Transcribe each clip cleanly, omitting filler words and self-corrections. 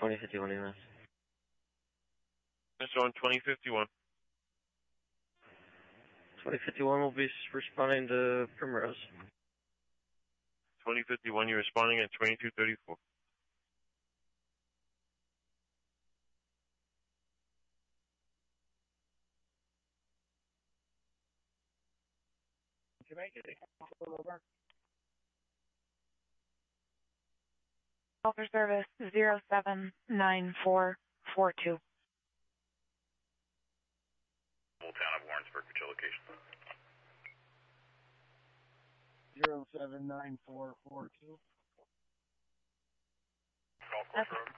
2051 EMS. Mr. on 2051. 2051 will be responding to Primrose. 2051, you're responding at 2234. Jamaica, over. Officer service 079442. Town of Warrensburg, which location? 079442. Golf course road.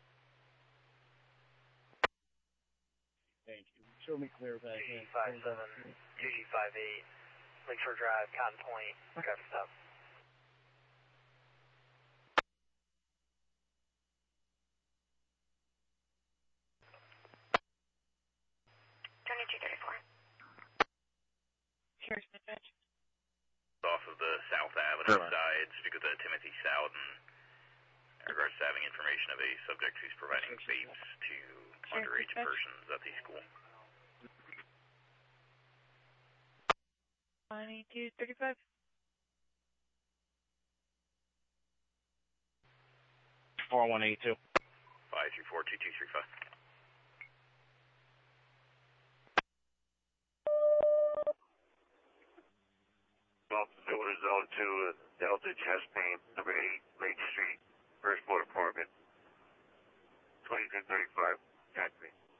Thank you. Show me clear back in. 257, 2258, Lakeshore Drive, Cotton Point, traffic stop. Here's the judge. Off of the South Avenue side, speak with Timothy Soudan in regards to having information of a subject who's providing vapes to underage persons at the school. 2235. 4182. 534-2235. Filter Zone 2, Delta Chest Pain, number 8, Lake Street, first floor apartment, 2235, Catherine.